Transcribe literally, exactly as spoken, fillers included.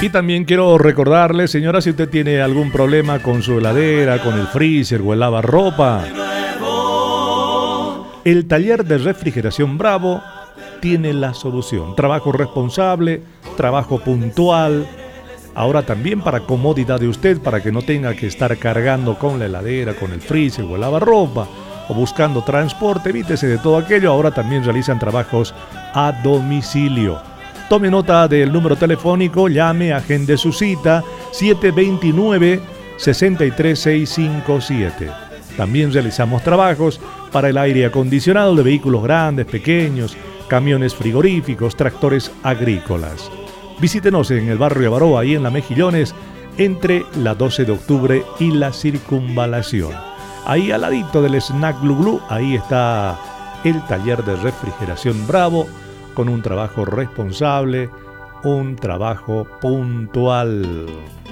Y también quiero recordarle, señora, si usted tiene algún problema con su heladera, con el freezer o el lavarropa, el taller de refrigeración Bravo tiene la solución. Trabajo responsable, trabajo puntual. Ahora también para comodidad de usted, para que no tenga que estar cargando con la heladera, con el freezer o el lavarropa, o buscando transporte, evítese de todo aquello. Ahora también realizan trabajos a domicilio. Tome nota del número telefónico, llame, agende su cita, siete dos nueve, seis tres seis cinco siete. También realizamos trabajos para el aire acondicionado de vehículos grandes, pequeños, camiones frigoríficos, tractores agrícolas. Visítenos en el barrio Abaró, ahí en La Mejillones, entre la doce de octubre y la Circunvalación. Ahí al ladito del Snack Glu Glu, ahí está el taller de refrigeración Bravo, con un trabajo responsable, un trabajo puntual.